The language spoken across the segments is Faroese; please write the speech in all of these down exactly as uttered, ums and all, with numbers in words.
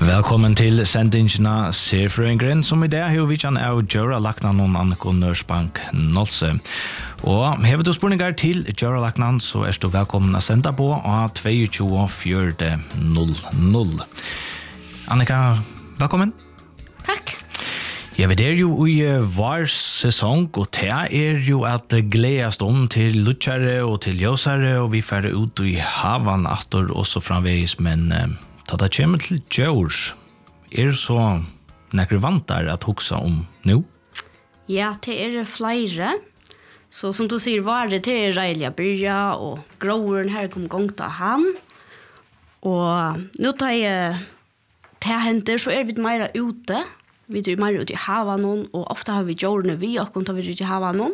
Velkommen til sendingene Serfrøyngren, som I dag har vi kjent av Gjøra Laknan og Anniko Nørsbank Nolse. Og har du spørninger til Gjøra Laknan, så er du velkommen å sende på av to fire null null. Annika, velkommen. Takk. Ja, vi er jo I var sesong, og det er jo at gledes om til lutsjere og til ljøsere, og vi får ut I havan atter også framveis, men da det kommer til Gjør, er det så nekker vant der at huksa om nå? Ja, det er flere. Så som du sier, var det til reilige byrja, og gråren her kom gong til han. Og nå tar jeg til henter, så er vi mer ute. Vi er mer ute I havanon, og ofte har vi gjørne vi, og tar vi ute I havanon.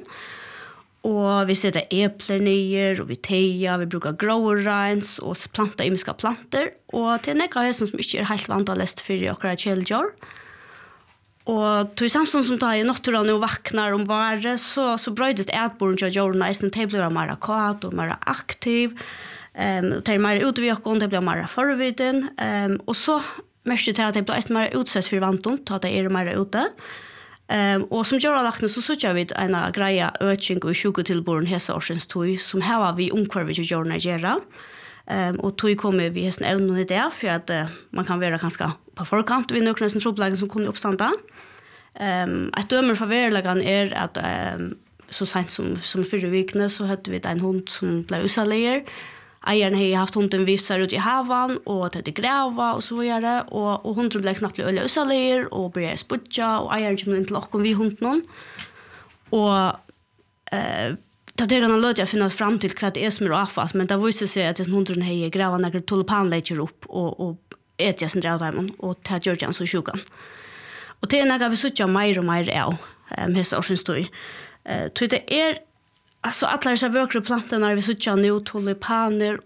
Og vi setter epler nyer, og vi teia, vi brukar gråreins, og planta imiska planter. Og til nekka er som ikke er helt vandalest for akkurat kjeldjør. Og til samsung som tar I naturen og vaknar om vare, så, så brøydes etboren til jorden, eisen de blir mer kvat og mer aktiv. Um, de er mer ute ved okken, de blir mer forviden. Um, og så mørker til at de blir eisen mer utsett for vanton, til at de er mer ute. Um, og som gjør lakne så sutja vi en greia øking og tjugotilboren hese årsens tog, som her var vi omkvarvet til gjør Nigeria. Um, og tog kommer vi hesten evnen I det, for at uh, man kan være ganske på forkant ved nøkene som troppelagen som kunne oppstanda. Um, et dømer for verleggen er at um, så sent som, som fyrre vikene så hadde vi en hund som ble usaleier. Eieren har haft hunden visar ut I havan, og til grava og så videre, og, og hunden ble knappt øye usaleier, og ble spudja, og eieren kommer inn til åkken vi hunden. Og eh, det er han lød jeg finnes frem til hva det er som er avfast, men det viser seg at hunden har grava noen tulipanleiter opp, og, og etter sin drevdeimen, og det gjør han så sjukan. Og det er noe vi sutja mer og mer av, um, hese årsens tog. Uh, det er, altså, alle disse vøkre plantene vi sutja nå, tulipaner